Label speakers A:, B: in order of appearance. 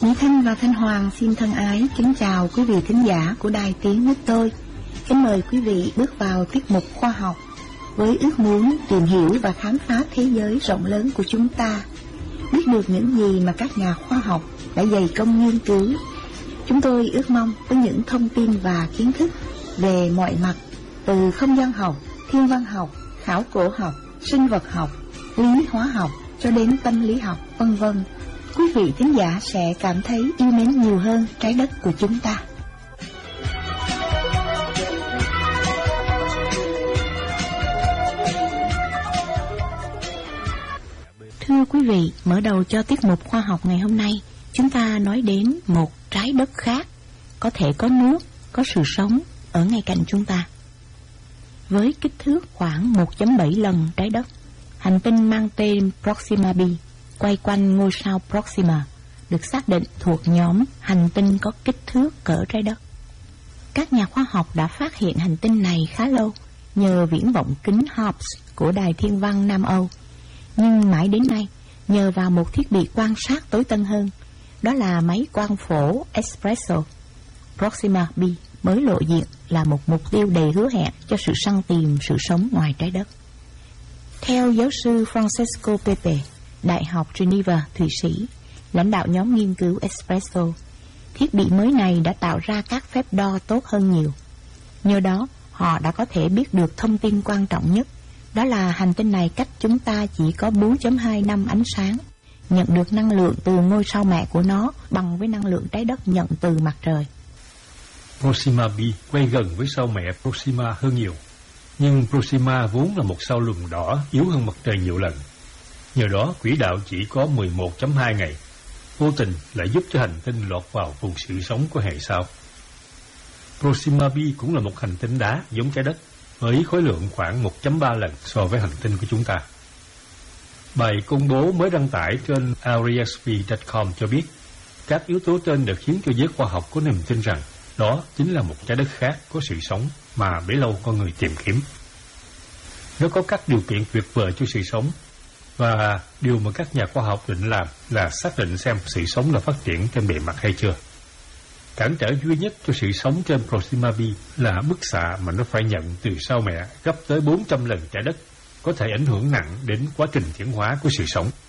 A: Mỹ Thanh và Thanh Hoàng xin thân ái kính chào quý vị thính giả của Đài Tiếng Nước Tôi. Kính mời quý vị bước vào tiết mục khoa học với ước muốn tìm hiểu và khám phá thế giới rộng lớn của chúng ta, biết được những gì mà các nhà khoa học đã dày công nghiên cứu. Chúng tôi ước mong với những thông tin và kiến thức về mọi mặt, từ không gian học, thiên văn học, khảo cổ học, sinh vật học, lý hóa học cho đến tâm lý học, vân vân, quý vị thính giả sẽ cảm thấy yêu mến nhiều hơn trái đất của chúng ta. Thưa quý vị, mở đầu cho tiết mục khoa học ngày hôm nay, chúng ta nói đến một trái đất khác, có thể có nước, có sự sống ở ngay cạnh chúng ta. Với kích thước khoảng 1.7 lần trái đất, hành tinh mang tên Proxima b quay quanh ngôi sao Proxima được xác định thuộc nhóm hành tinh có kích thước cỡ trái đất. Các nhà khoa học đã phát hiện hành tinh này khá lâu nhờ viễn vọng kính Hubble của Đài Thiên văn Nam Âu. Nhưng mãi đến nay, nhờ vào một thiết bị quan sát tối tân hơn, đó là máy quang phổ Espresso, Proxima b mới lộ diện là một mục tiêu đầy hứa hẹn cho sự săn tìm sự sống ngoài trái đất. Theo giáo sư Francesco Pepe, Đại học Geneva, Thụy Sĩ, lãnh đạo nhóm nghiên cứu Espresso, thiết bị mới này đã tạo ra các phép đo tốt hơn nhiều. Nhờ đó, họ đã có thể biết được thông tin quan trọng nhất, đó là hành tinh này cách chúng ta chỉ có 4.2 năm ánh sáng, nhận được năng lượng từ ngôi sao mẹ của nó bằng với năng lượng trái đất nhận từ mặt trời.
B: Proxima b quay gần với sao mẹ Proxima hơn nhiều, nhưng Proxima vốn là một sao lùn đỏ yếu hơn mặt trời nhiều lần. Nhờ đó, quỹ đạo chỉ có 11.2 ngày, vô tình lại giúp cho hành tinh lọt vào vùng sự sống của hệ sao. Proxima b cũng là một hành tinh đá giống trái đất, với khối lượng khoảng 1.3 lần so với hành tinh của chúng ta. Bài công bố mới đăng tải trên ariasp.com cho biết, các yếu tố trên đã khiến cho giới khoa học có niềm tin rằng đó chính là một trái đất khác có sự sống mà bấy lâu con người tìm kiếm. Nó có các điều kiện tuyệt vời cho sự sống, và điều mà các nhà khoa học định làm là xác định xem sự sống là phát triển trên bề mặt hay chưa. Cản trở duy nhất cho sự sống trên Proxima b là bức xạ mà nó phải nhận từ sao mẹ gấp tới 400 lần trái đất, có thể ảnh hưởng nặng đến quá trình tiến hóa của sự sống.